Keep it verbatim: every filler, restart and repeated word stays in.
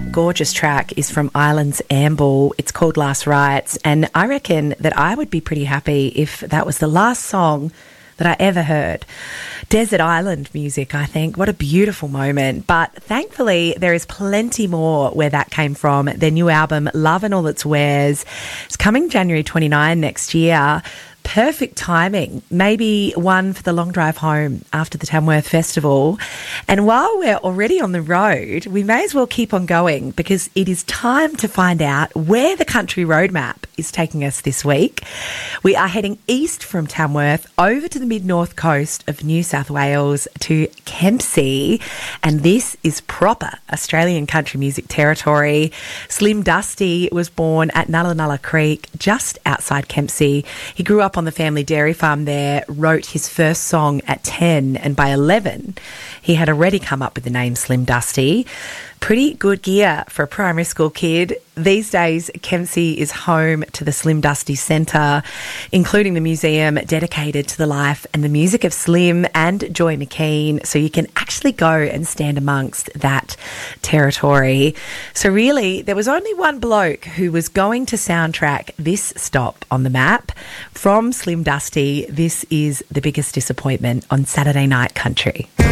gorgeous track is from Islands Amble. It's called Last Rites, and I reckon that I would be pretty happy if that was the last song that I ever heard. Desert island music, I think. What a beautiful moment. But thankfully, there is plenty more where that came from. Their new album, Love and All Its Wares, is coming January twenty-ninth next year. Perfect timing, maybe one for the long drive home after the Tamworth Festival. And while we're already on the road, we may as well keep on going because it is time to find out where the country roadmap is taking us this week. We are heading east from Tamworth over to the mid-north coast of New South Wales to Kempsey, and this is proper Australian country music territory. Slim Dusty was born at Nulla Nulla Creek, just outside Kempsey. He grew up on the family dairy farm there, wrote his first song at ten, and by eleven he had already come up with the name Slim Dusty. Pretty good gear for a primary school kid. These days, Kempsey is home to the Slim Dusty Centre, including the museum dedicated to the life and the music of Slim and Joy McKean, so you can actually go and stand amongst that territory. So really, there was only one bloke who was going to soundtrack this stop on the map. From Slim Dusty, this is The Biggest Disappointment on Saturday Night Country.